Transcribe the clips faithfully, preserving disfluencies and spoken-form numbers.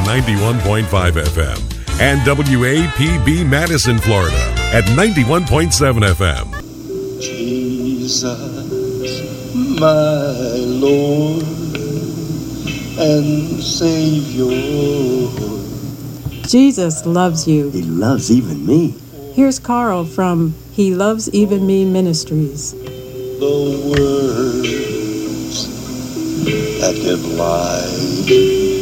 ninety-one point five F M and W A P B Madison, Florida at ninety-one point seven F M. Jesus, my Lord and Savior. Jesus loves you. He loves even me. Here's Carl from He Loves Even Me Ministries. The words that give life,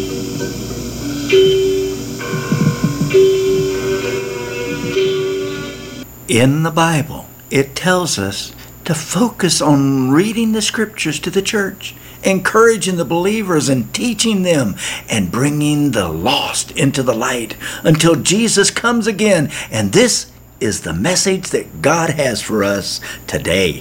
in the Bible, it tells us to focus on reading the scriptures to the church, encouraging the believers and teaching them, and bringing the lost into the light until Jesus comes again. And this is the message that God has for us today.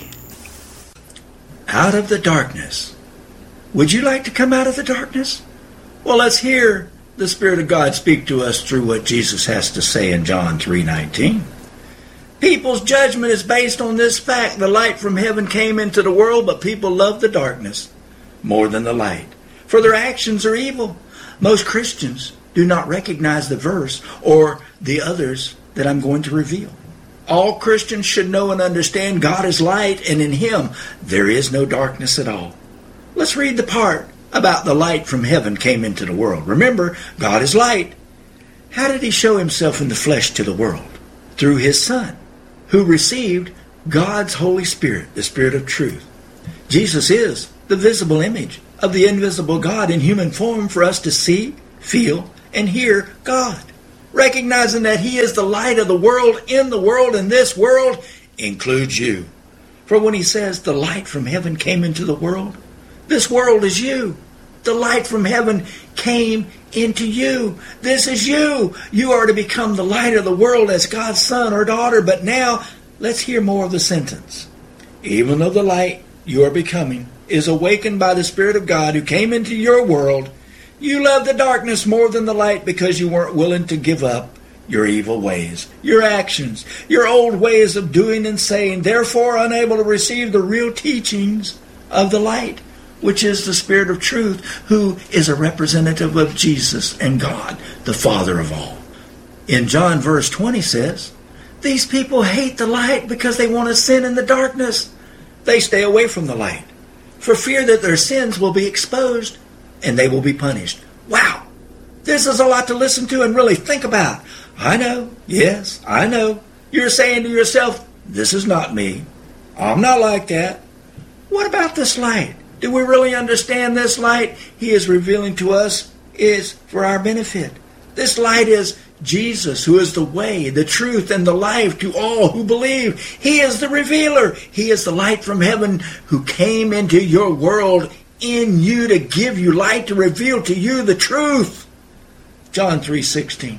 Out of the darkness. Would you like to come out of the darkness? Well, let's hear the Spirit of God speak to us through what Jesus has to say in John three nineteen. People's judgment is based on this fact: the light from heaven came into the world, but people love the darkness more than the light, for their actions are evil. Most Christians do not recognize the verse or the others that I'm going to reveal. All Christians should know and understand God is light, and in Him there is no darkness at all. Let's read the part about the light from heaven came into the world. Remember, God is light. How did He show Himself in the flesh to the world? Through His Son, who received God's Holy Spirit, the Spirit of truth. Jesus is the visible image of the invisible God in human form for us to see, feel, and hear God. Recognizing that He is the light of the world, in the world, and this world includes you. For when He says the light from heaven came into the world, this world is you. The light from heaven came into you. This is you. You are to become the light of the world as God's son or daughter. But now, let's hear more of the sentence. Even though the light you are becoming is awakened by the Spirit of God who came into your world, you love the darkness more than the light because you weren't willing to give up your evil ways, your actions, your old ways of doing and saying, therefore unable to receive the real teachings of the light, which is the Spirit of truth, who is a representative of Jesus and God, the Father of all. In John verse twenty says, these people hate the light because they want to sin in the darkness. They stay away from the light for fear that their sins will be exposed and they will be punished. Wow, this is a lot to listen to and really think about. I know, yes, I know. You're saying to yourself, this is not me. I'm not like that. What about this light? Do we really understand this light He is revealing to us is for our benefit? This light is Jesus, who is the way, the truth, and the life to all who believe. He is the revealer. He is the light from heaven who came into your world in you to give you light, to reveal to you the truth. John three sixteen.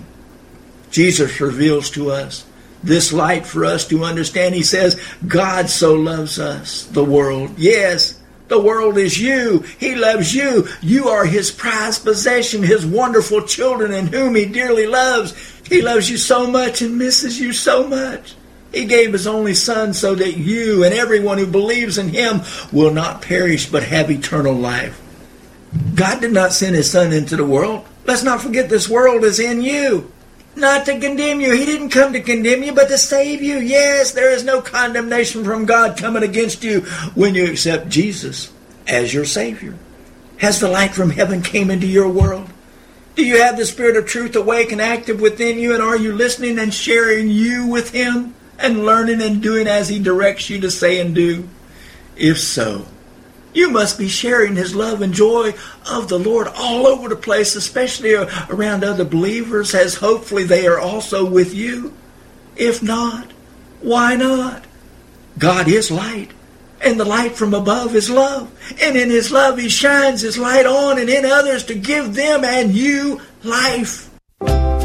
Jesus reveals to us this light for us to understand. He says, God so loves us, the world. Yes, the world is you. He loves you. You are His prized possession, His wonderful children in whom He dearly loves. He loves you so much and misses you so much. He gave His only Son so that you and everyone who believes in Him will not perish but have eternal life. God did not send His Son into the world. Let's not forget this world is in you. Not to condemn you. He didn't come to condemn you, but to save you. Yes, there is no condemnation from God coming against you when you accept Jesus as your Savior. Has the light from heaven came into your world? Do you have the Spirit of truth awake and active within you? And are you listening and sharing you with Him and learning and doing as He directs you to say and do? If so, you must be sharing His love and joy of the Lord all over the place, especially around other believers, as hopefully they are also with you. If not, why not? God is light, and the light from above is love. And in His love He shines His light on and in others to give them and you life.